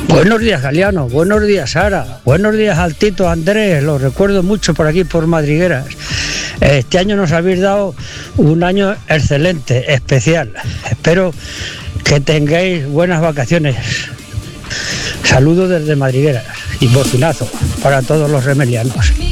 Buenos días, Galiano. Buenos días, Sara. Buenos días al Tito Andrés. Lo recuerdo mucho por aquí, por Madrigueras. Este año nos habéis dado un año excelente, especial. Espero que tengáis buenas vacaciones. Saludos desde Madrigueras y bocinazo para todos los remelianos.